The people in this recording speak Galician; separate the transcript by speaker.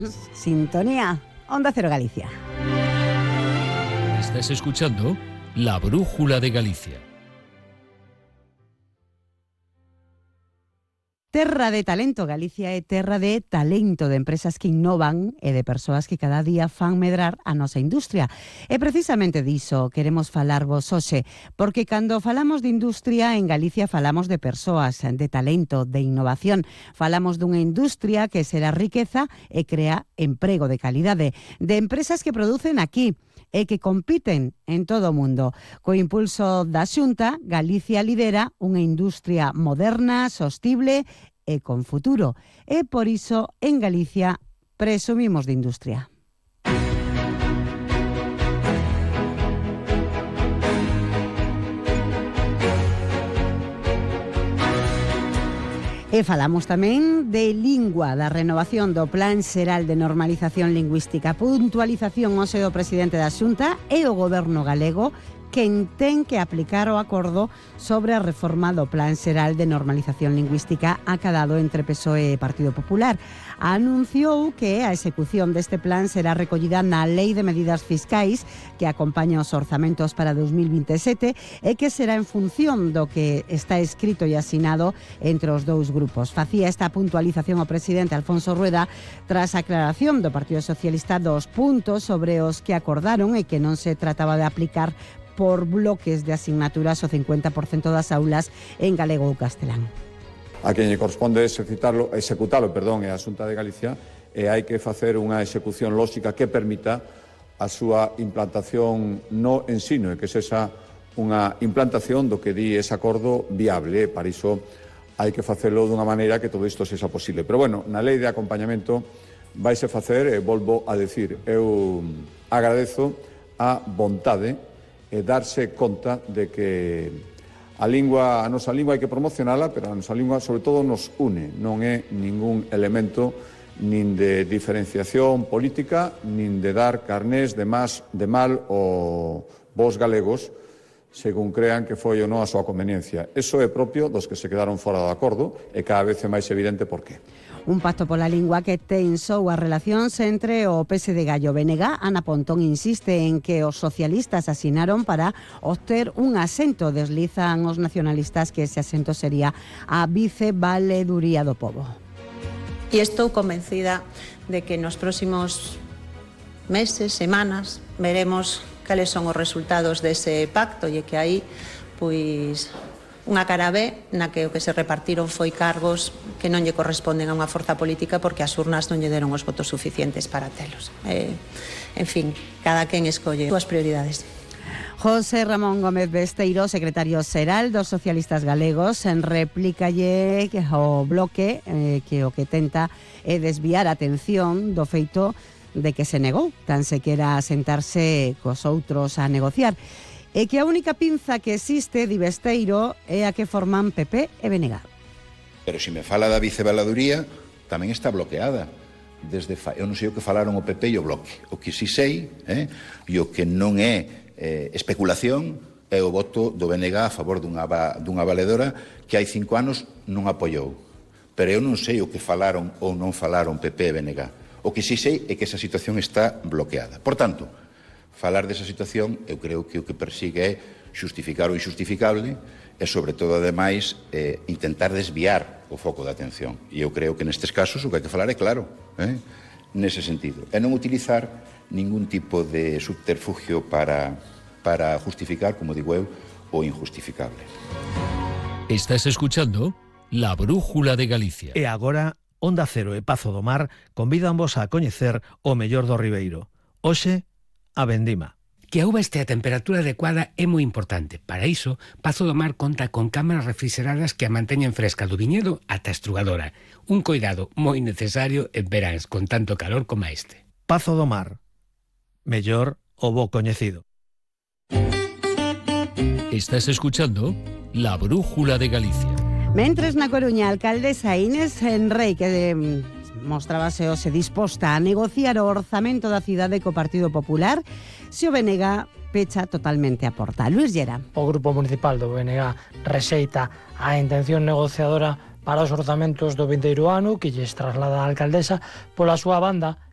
Speaker 1: Sintonía Onda Cero Galicia.
Speaker 2: Estás escuchando La Brújula de Galicia.
Speaker 1: Terra de talento, Galicia é terra de talento, de empresas que innovan e de persoas que cada día fan medrar a nosa industria. E precisamente diso queremos falarvos hoxe, porque cando falamos de industria en Galicia falamos de persoas, de talento, de innovación. Falamos dunha industria que será riqueza e crea emprego de calidade, de empresas que producen aquí e que compiten en todo o mundo. Co impulso da Xunta, Galicia lidera unha industria moderna, sostible e con futuro. E por iso, en Galicia, presumimos de industria. E falamos tamén de lingua, da renovación do Plan Xeral de Normalización Lingüística, puntualización hoxe do presidente da Xunta e o goberno galego quen ten que aplicar o acordo sobre a reforma do Plan Xeral de Normalización Lingüística acadado entre PSOE e Partido Popular. Anunciou que a execución deste plan será recollida na Lei de Medidas Fiscais que acompaña os orzamentos para 2027 e que será en función do que está escrito e asinado entre os dous grupos. Facía esta puntualización o presidente Alfonso Rueda tras a aclaración do Partido Socialista dos puntos sobre os que acordaron e que non se trataba de aplicar por bloques de asignaturas o 50% das aulas en galego ou castelán.
Speaker 3: A quen lle corresponde executalo, é a Xunta de Galicia, e hai que facer unha execución lóxica que permita a súa implantación no ensino e que sexa unha implantación do que di ese acordo viable. Para iso hai que facelo dunha maneira que todo isto sexa posible. Pero bueno, na lei de acompañamento vaise facer, e volvo a decir, eu agradezo a vontade e darse conta de que a nosa lingua hai que promocionala, pero a nosa lingua sobre todo nos une, non é ningún elemento nin de diferenciación política, nin de dar carnés de mal ou vos galegos, según crean que foi ou non a súa conveniencia. Eso é propio dos que se quedaron fora do acordo e cada vez é máis evidente por qué.
Speaker 1: Un pacto pola lingua que tensou as relacións entre o PSD e o BNG. Ana Pontón insiste en que os socialistas asinaron para obter un asento. Deslizan os nacionalistas que ese asento sería a vicevaleduría do pobo.
Speaker 4: E estou convencida de que nos próximos meses, semanas, veremos cales son os resultados dese pacto e que aí, pois, unha cara B na que o que se repartiron foi cargos que non lle corresponden a unha forza política porque as urnas non lle deron os votos suficientes para telos. En fin, cada quen escolle as súas prioridades.
Speaker 1: José Ramón Gómez Besteiro, secretario xeral dos socialistas galegos, en réplicalle ao bloque que o que tenta é desviar a atención do feito de que se negou, tan sequera a sentarse cos outros a negociar. E que a única pinza que existe, di Besteiro, é a que forman PP e BNG.
Speaker 5: Pero se me fala da vicevaladuría, tamén está bloqueada. Eu non sei o que falaron o PP e o Bloque. O que si sei, e o que non é especulación, é o voto do BNG a favor dunha valedora que hai 5 anos non apoiou. Pero eu non sei o que falaron ou non falaron PP e BNG. O que si sei é que esa situación está bloqueada. Por tanto, falar desa situación, eu creo que o que persigue é xustificar o injustificable e, sobre todo, ademais, intentar desviar o foco da atención. E eu creo que nestes casos o que hai que falar é claro, nese sentido. E non utilizar ningún tipo de subterfugio para justificar, como digo eu, o injustificable.
Speaker 2: Estás escuchando La Brújula de Galicia.
Speaker 6: E agora, Onda Cero e Pazo do Mar convídanvos a coñecer o mellor do Ribeiro. Hoxe, a vendima.
Speaker 7: Que a uva este a temperatura adecuada é moi importante. Para iso, Pazo do Mar conta con cámaras refrigeradas que a manteñen fresca do viñedo ata a estrugadora. Un coidado moi necesario en veráns con tanto calor como este.
Speaker 6: Pazo do Mar. Mellor o bo coñecido.
Speaker 2: Estás escuchando La Brújula de Galicia.
Speaker 1: Mentres na Coruña, a alcaldesa Inés Enrei, que mostrábase hoxe disposta a negociar o orzamento da cidade co Partido Popular, se o BNG pecha totalmente a porta. Luís Llera.
Speaker 8: O Grupo Municipal do BNG rexeita a intención negociadora para os orzamentos do vindeiro ano que lles traslada a alcaldesa. Pola súa banda,